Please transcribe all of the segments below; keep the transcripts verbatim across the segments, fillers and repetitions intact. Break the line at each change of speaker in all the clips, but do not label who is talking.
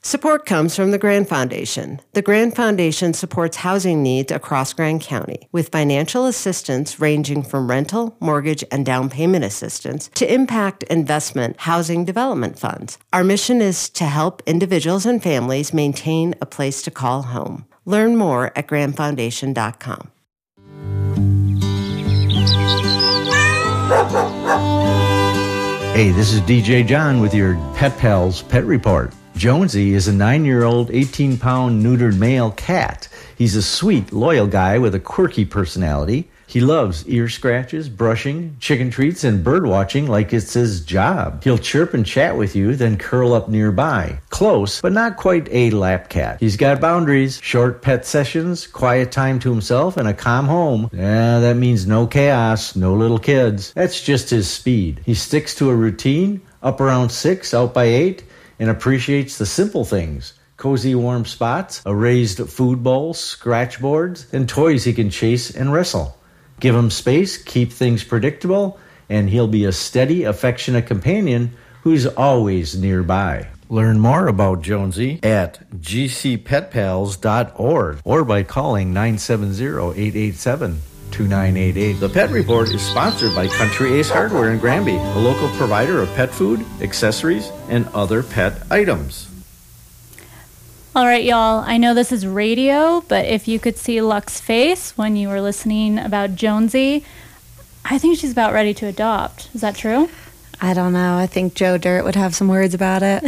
Support comes from the Grand Foundation. The Grand Foundation supports housing needs across Grand County with financial assistance ranging from rental, mortgage, and down payment assistance to impact investment housing development funds. Our mission is to help individuals and families maintain a place to call home. Learn more at grand foundation dot com.
Hey, this is D J John with your Pet Pals Pet Report. Jonesy is a nine-year-old, eighteen-pound neutered male cat. He's a sweet, loyal guy with a quirky personality. He loves ear scratches, brushing, chicken treats, and bird watching like it's his job. He'll chirp and chat with you, then curl up nearby. Close, but not quite a lap cat. He's got boundaries, short pet sessions, quiet time to himself, and a calm home. Yeah, that means no chaos, no little kids. That's just his speed. He sticks to a routine, up around six, out by eight, and appreciates the simple things. Cozy warm spots, a raised food bowl, scratch boards, and toys he can chase and wrestle. Give him space, keep things predictable, and he'll be a steady, affectionate companion who's always nearby. Learn more about Jonesy at g c pet pals dot org or by calling nine seven zero, eight eight seven, two nine eight eight. The Pet Report is sponsored by Country Ace Hardware in Granby, a local provider of pet food, accessories, and other pet items.
All right, y'all, I know this is radio, but if you could see Luck's face when you were listening about Jonesy, I think she's about ready to adopt. Is that true?
I don't know. I think Joe Dirt would have some words about it.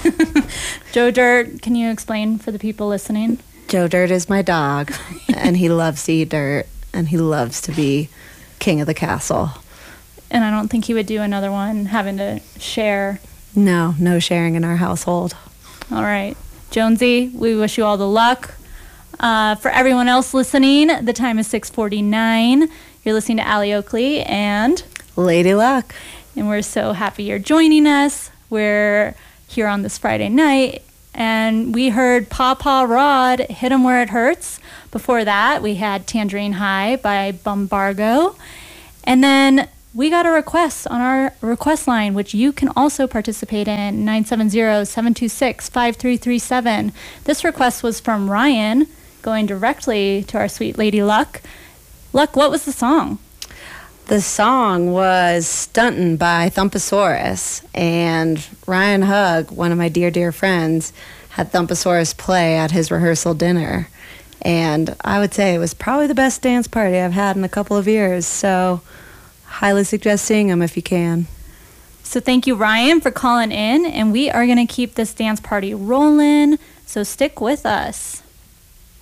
Joe Dirt, can you explain for the people listening?
Joe Dirt is my dog, and he loves to eat dirt, and he loves to be king of the castle.
And I don't think he would do another one having to share.
No, no sharing in our household.
All right. Jonesy, we wish you all the luck. Uh, for everyone else listening, the time is six forty-nine. You're listening to Allie Oakley and
Lady Luck.
And we're so happy you're joining us. We're here on this Friday night, and we heard Paw Paw Rod, Hit 'em Where It Hurts. Before that, we had Tangerine High by Bumbargo. And then we got a request on our request line, which you can also participate in, nine seven zero, seven two six, five three three seven. This request was from Ryan, going directly to our sweet Lady Luck. Luck, what was the song?
The song was Stuntin' by Thumpasaurus, and Ryan Hug, one of my dear, dear friends, had Thumpasaurus play at his rehearsal dinner. And I would say it was probably the best dance party I've had in a couple of years, so highly suggest seeing them if you can.
So thank you, Ryan, for calling in, and we are going to keep this dance party rolling, so stick with us.